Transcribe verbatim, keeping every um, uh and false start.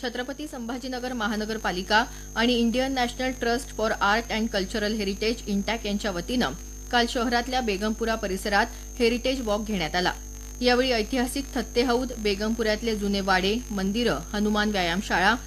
छत्रपती संभाजीनगर महानगरपालिका आणि Indian national trust for art and cultural heritage इंटॅक यांच्या वतीनं काल शहरातल्या बेगमपुरा परिसरात हेरिटेज वॉक घेण्यात आला। यावेळी ऐतिहासिक थत्ते हौद, बेगमपुऱ्यातले जुने वाडे, मंदिरं, हनुमान व्यायामशाळा